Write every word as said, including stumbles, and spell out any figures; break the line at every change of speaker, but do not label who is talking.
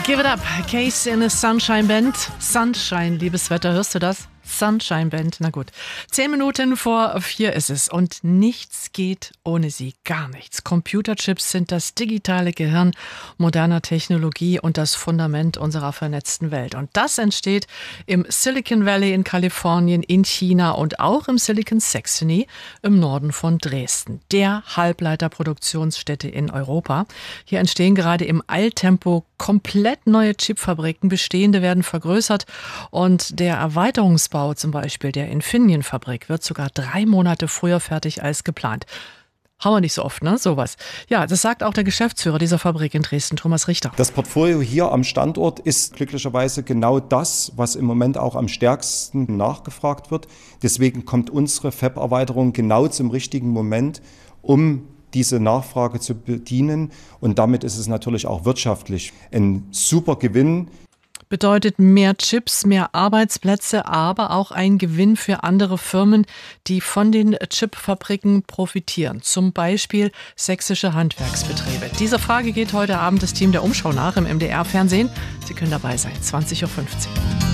Give it up, Case in a Sunshine Band. Sunshine, liebes Wetter, hörst du das? Sunshine Band, na gut. Zehn Minuten vor vier ist es und nichts geht ohne sie, gar nichts. Computerchips sind das digitale Gehirn moderner Technologie und das Fundament unserer vernetzten Welt. Und das entsteht im Silicon Valley in Kalifornien, in China und auch im Silicon Saxony im Norden von Dresden, der Halbleiterproduktionsstätte in Europa. Hier entstehen gerade im Eiltempo komplett neue Chipfabriken, bestehende werden vergrößert und der Erweiterungsbau zum Beispiel der Infineon-Fabrik wird sogar drei Monate früher fertig als geplant. Haben wir nicht so oft, ne? Sowas. Ja, das sagt auch der Geschäftsführer dieser Fabrik in Dresden, Thomas Richter.
Das Portfolio hier am Standort ist glücklicherweise genau das, was im Moment auch am stärksten nachgefragt wird. Deswegen kommt unsere Fab-Erweiterung genau zum richtigen Moment, um diese Nachfrage zu bedienen. Und damit ist es natürlich auch wirtschaftlich ein super Gewinn.
Bedeutet mehr Chips, mehr Arbeitsplätze, aber auch ein Gewinn für andere Firmen, die von den Chipfabriken profitieren. Zum Beispiel sächsische Handwerksbetriebe. Dieser Frage geht heute Abend das Team der Umschau nach im M D R-Fernsehen. Sie können dabei sein, zwanzig Uhr fünfzehn.